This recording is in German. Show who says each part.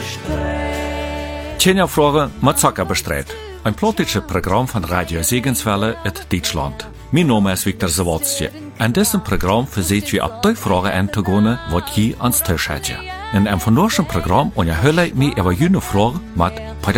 Speaker 1: Tjenja Frage mit Zucker bestreit. Ein politisches Programm von Radio Segenswelle in Deutschland. Mein Name ist Viktor Zawadzki. In diesem Programm versucht wir ab die Fragen anzugehen, was je ans Tisch hat. In einem von unserem Programm unterhalten wir über jene Fragen mit